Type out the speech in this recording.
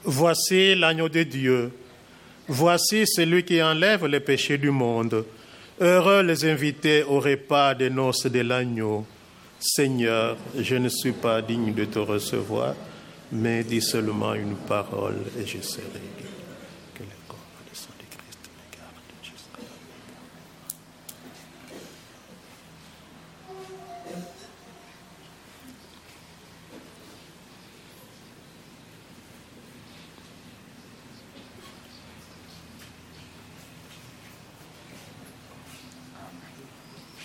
Voici l'agneau de Dieu. Voici celui qui enlève les péchés du monde. Heureux les invités au repas des noces de l'agneau. Seigneur, je ne suis pas digne de te recevoir, mais dis seulement une parole et je serai guéri.